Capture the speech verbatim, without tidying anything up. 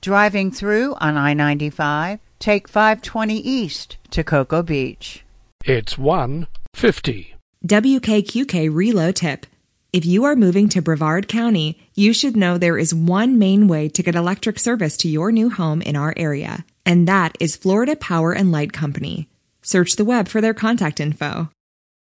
Driving through on I ninety-five, take five twenty east to Cocoa Beach. It's one fifty. W K Q K Reload Tip. If you are moving to Brevard County, you should know there is one main way to get electric service to your new home in our area, and that is Florida Power and Light Company. Search the web for their contact info.